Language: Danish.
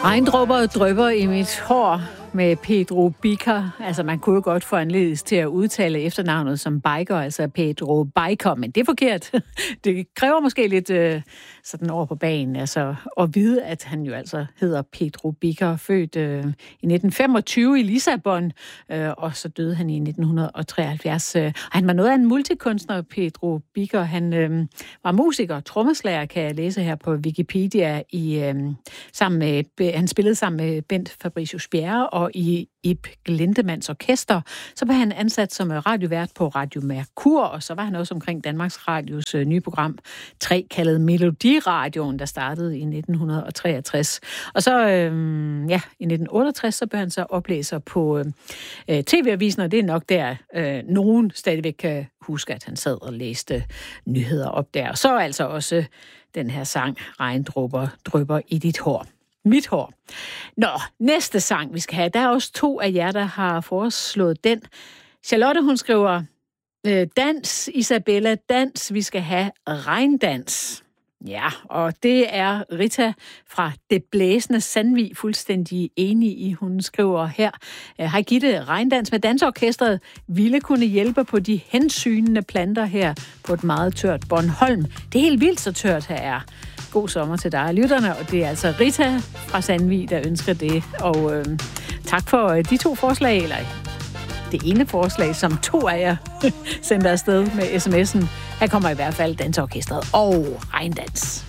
Regndråber drypper i mit hår med Pedro Biker. Altså, man kunne jo godt få anledning til at udtale efternavnet som Biker, altså Pedro Biker, men det er forkert. Det kræver måske lidt sådan over på banen, altså at vide, at han jo altså hedder Pedro Biker, født i 1925 i Lissabon, og så døde han i 1973. Han var noget af en multikunstner, Pedro Biker. Han var musiker, trommeslager, kan jeg læse her på Wikipedia, han spillede sammen med Bent Fabricius Bjerre, og i Ib Glindemanns orkester. Så var han ansat som radiovært på Radio Merkur, og så var han også omkring Danmarks Radios nye program 3, kaldet Melodiradioen, der startede i 1963. Og så i 1968, så blev han så oplæser på TV-avisen, og det er nok der, nogen stadigvæk kan huske, at han sad og læste nyheder op der. Og så altså også den her sang, Regndråber drypper i dit hår. Mit hår. Nå, næste sang, vi skal have. Der er også 2 af jer, der har foreslået den. Charlotte, hun skriver, dans, Isabella, dans, vi skal have regndans. Ja, og det er Rita fra Det Blæsende Sandvig fuldstændig enig i. Hun skriver her, hej Gitte, regndans med dansorkestret ville kunne hjælpe på de hensynende planter her på et meget tørt Bornholm. Det er helt vildt så tørt her er. God sommer til dig og lytterne, og det er altså Rita fra Sandvig, der ønsker det. Og tak for de 2 forslag, eller det ene forslag, som 2 af jer sendte afsted med sms'en. Her kommer i hvert fald dansorkestret og regndans.